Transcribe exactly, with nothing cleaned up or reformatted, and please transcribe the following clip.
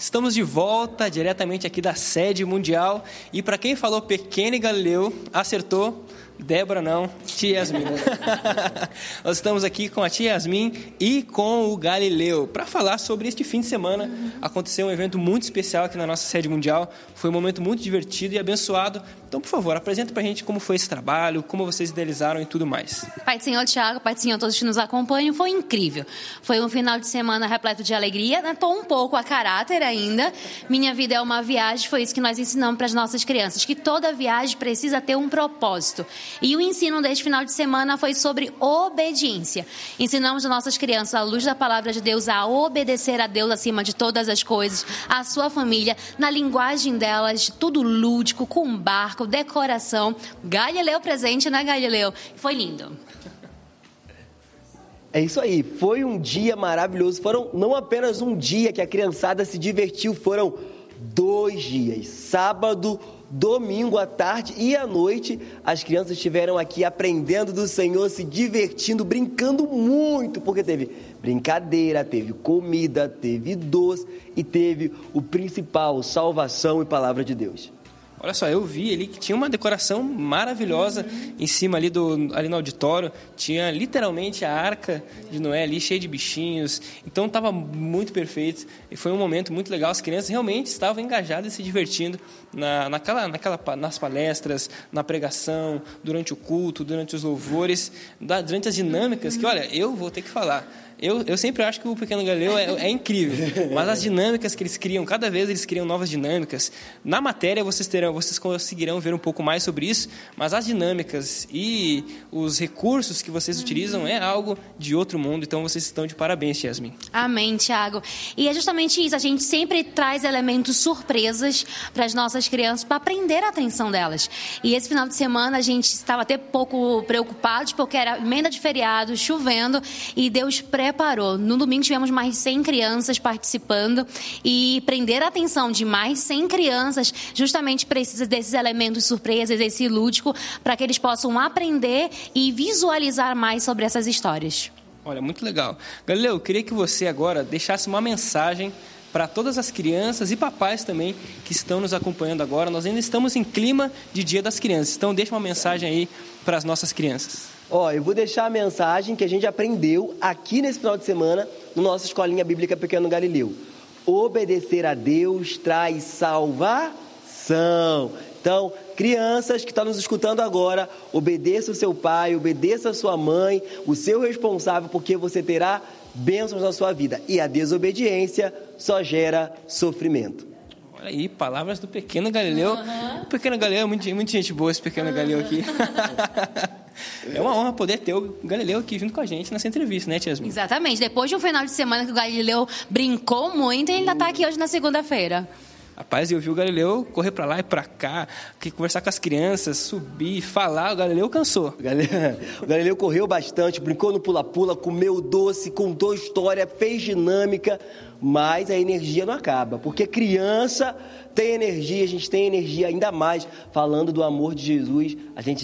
Estamos de volta diretamente aqui da sede mundial. E para quem falou Pequeno Galileu, acertou. Débora não, tia Yasmin. Nós estamos aqui com a tia Yasmin e com o Galileu para falar sobre este fim de semana. Aconteceu um evento muito especial aqui na nossa sede mundial. Foi um momento muito divertido e abençoado. Então, por favor, apresenta para a gente como foi esse trabalho, como vocês idealizaram e tudo mais. Pai do Senhor, Tiago, Pai do Senhor, todos que nos acompanham, foi incrível. Foi um final de semana repleto de alegria, estou um pouco a caráter ainda. Minha vida é uma viagem, foi isso que nós ensinamos para as nossas crianças, que toda viagem precisa ter um propósito. E o ensino deste final de semana foi sobre obediência. Ensinamos as nossas crianças, à luz da palavra de Deus, a obedecer a Deus acima de todas as coisas, a sua família, na linguagem delas, tudo lúdico, com barco, decoração. Galileu presente, né, Galileu? Foi lindo. É isso aí, foi um dia maravilhoso. Foram não apenas um dia que a criançada se divertiu, foram dois dias. Sábado, domingo à tarde e à noite, as crianças estiveram aqui aprendendo do Senhor, se divertindo, brincando muito, porque teve brincadeira, teve comida, teve doce e teve o principal, salvação e palavra de Deus. Olha só, eu vi ali que tinha uma decoração maravilhosa uhum. em cima ali, do, ali no auditório. Tinha literalmente a arca de Noé ali, cheia de bichinhos. Então estava muito perfeito e foi um momento muito legal. As crianças realmente estavam engajadas e se divertindo na, naquela, naquela, nas palestras, na pregação, durante o culto, durante os louvores, da, durante as dinâmicas, que olha, eu vou ter que falar. Eu, eu sempre acho que o Pequeno Galileu é, é incrível, mas as dinâmicas que eles criam, cada vez eles criam novas dinâmicas. Na matéria vocês terão, vocês conseguirão ver um pouco mais sobre isso, mas as dinâmicas e os recursos que vocês utilizam é algo de outro mundo, então vocês estão de parabéns, Yasmin. Amém, Tiago. E é justamente isso, a gente sempre traz elementos surpresas para as nossas crianças, para prender a atenção delas. E esse final de semana a gente estava até pouco preocupados, porque era emenda de feriado, chovendo, e Deus preparou. Preparou. No domingo tivemos mais de cem crianças participando e prender a atenção de mais de cem crianças justamente precisa desses elementos surpresas, esse lúdico, para que eles possam aprender e visualizar mais sobre essas histórias. Olha, muito legal. Galileu, eu queria que você agora deixasse uma mensagem para todas as crianças e papais também que estão nos acompanhando agora. Nós ainda estamos em clima de Dia das Crianças, então deixa uma mensagem aí para as nossas crianças. Ó, eu vou deixar a mensagem que a gente aprendeu aqui nesse final de semana no nossa Escolinha Bíblica Pequeno Galileu. Obedecer a Deus traz salvação. Então, crianças que estão nos escutando agora, obedeça o seu pai, obedeça a sua mãe, o seu responsável, porque você terá bênçãos na sua vida. E a desobediência só gera sofrimento. Olha aí, palavras do Pequeno Galileu. Uhum. O Pequeno Galileu é muito, muita gente boa, esse Pequeno uhum. Galileu aqui. É uma honra poder ter o Galileu aqui junto com a gente nessa entrevista, né, tia Yasmin? Exatamente. Depois de um final de semana que o Galileu brincou muito, ele ainda está aqui hoje na segunda-feira. Rapaz, eu vi o Galileu correr para lá e para cá, conversar com as crianças, subir, falar. O Galileu cansou. O Galileu, o Galileu correu bastante, brincou no pula-pula, comeu doce, contou história, fez dinâmica, mas a energia não acaba, porque criança tem energia, a gente tem energia ainda mais. Falando do amor de Jesus, a gente